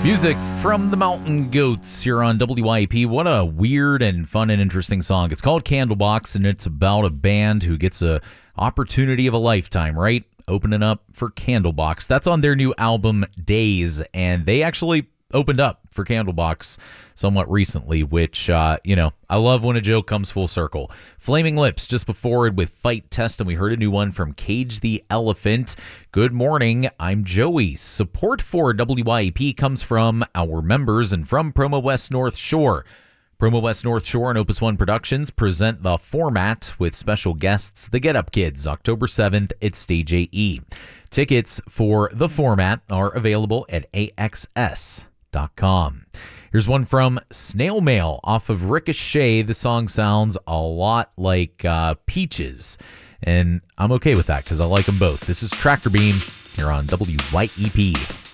Music from the Mountain Goats here on WYAP. What a weird and fun and interesting song. It's called Candlebox, and it's about a band who gets a opportunity of a lifetime, right? Opening up for Candlebox. That's on their new album, Days, and they actually opened up for Candlebox somewhat recently, which, I love when a joke comes full circle. Flaming Lips just before it with Fight Test, and we heard a new one from Cage the Elephant. Good morning, I'm Joey. Support for WYAP comes from our members and from Promo West North Shore. Promo West North Shore and Opus One Productions present The Format with special guests, the Get Up Kids, October 7th at Stage AE. Tickets for The Format are available at AXS.com. Here's one from Snail Mail off of Ricochet. The song sounds a lot like Peaches, and I'm okay with that because I like them both. This is Tractor Beam here on WYEP.